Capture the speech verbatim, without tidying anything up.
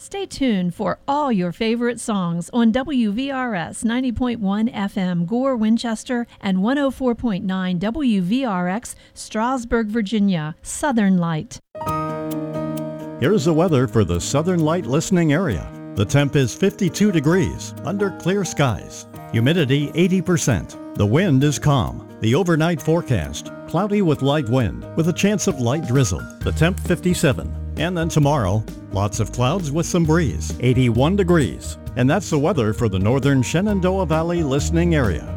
Stay tuned for all your favorite songs on W V R S ninety point one F M Gore, Winchester, and one oh four point nine W V R X Strasburg, Virginia. Southern Light. Here's the weather for the Southern Light listening area. The temp is fifty-two degrees under clear skies. Humidity eighty percent. The wind is calm. The overnight forecast, cloudy with light wind with a chance of light drizzle. The temp fifty-seven. And then tomorrow, lots of clouds with some breeze, eighty-one degrees. And that's the weather for the northern Shenandoah Valley listening area.